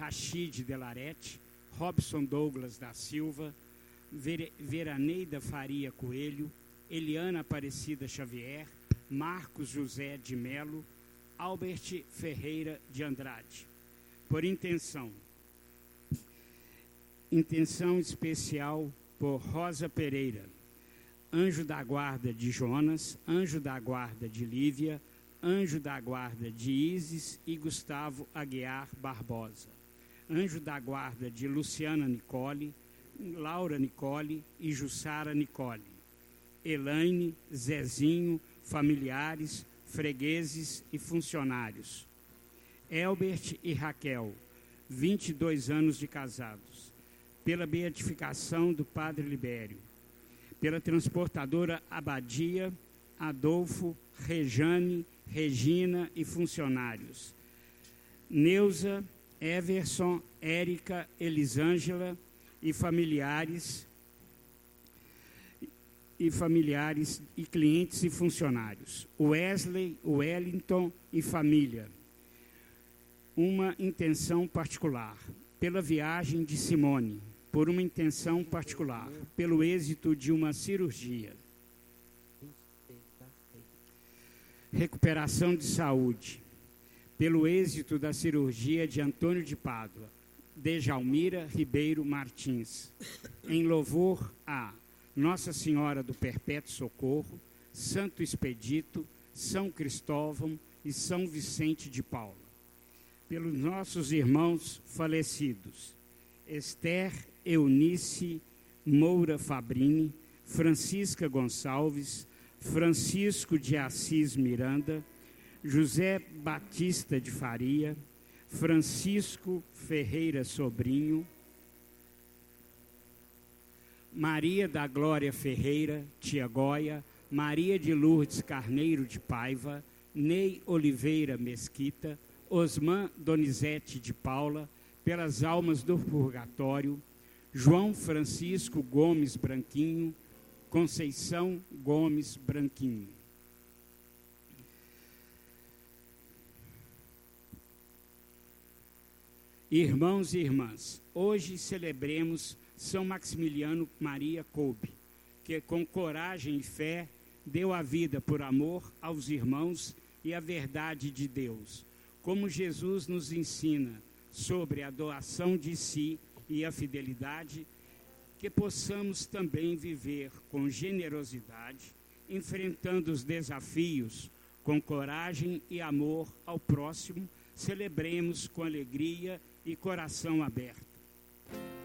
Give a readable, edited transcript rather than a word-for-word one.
Rachid Delarete, Robson Douglas da Silva, Veraneida Faria Coelho, Eliana Aparecida Xavier, Marcos José de Melo, Albert Ferreira de Andrade. Por intenção especial por Rosa Pereira, anjo da guarda de Jonas, anjo da guarda de Lívia, anjo da guarda de Isis e Gustavo Aguiar Barbosa, anjo da guarda de Luciana Nicole, Laura Nicole e Jussara Nicole, Elaine, Zezinho, familiares, fregueses e funcionários. Elbert e Raquel, 22 anos de casados, pela beatificação do Padre Libério, pela transportadora Abadia, Adolfo, Rejane, Regina e funcionários. Neuza, Everson, Érica, Elisângela e familiares e clientes e funcionários. Wesley, Wellington e família. Uma intenção particular, pela viagem de Simone, por uma intenção particular, pelo êxito de uma cirurgia. Recuperação de saúde, pelo êxito da cirurgia de Antônio de Pádua, de Jalmira Ribeiro Martins, em louvor a Nossa Senhora do Perpétuo Socorro, Santo Expedito, São Cristóvão e São Vicente de Paula. Pelos nossos irmãos falecidos, Esther Eunice Moura Fabrini, Francisca Gonçalves, Francisco de Assis Miranda, José Batista de Faria, Francisco Ferreira Sobrinho, Maria da Glória Ferreira, Tia Goia, Maria de Lourdes Carneiro de Paiva, Ney Oliveira Mesquita, Osman Donizete de Paula, pelas almas do purgatório, João Francisco Gomes Branquinho, Conceição Gomes Branquinho. Irmãos e irmãs, hoje celebremos São Maximiliano Maria Kolbe, que com coragem e fé deu a vida por amor aos irmãos e à verdade de Deus. Como Jesus nos ensina sobre a doação de si e a fidelidade, que possamos também viver com generosidade, enfrentando os desafios com coragem e amor ao próximo, celebremos com alegria e coração aberto.